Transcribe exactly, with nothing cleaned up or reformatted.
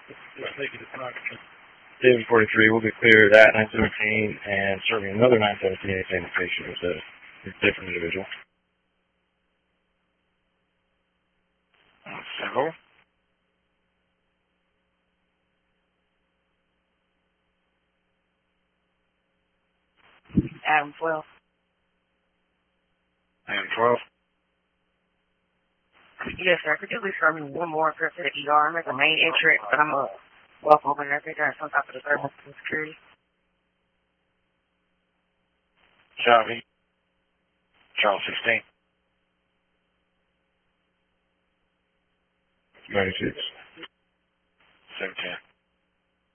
David forty-three, we'll be clear of that nine seventeen and serving another nine seventeen same patient with a, with a different individual. Several. Adam twelve. Adam twelve. Yes, sir. Could you please serve me one more trip to the E R? I'm at the main entrance, but I'm a walk over there. I think there's some type of disturbance in security. Charlie. Charles sixteen. ninety-six. seventeen.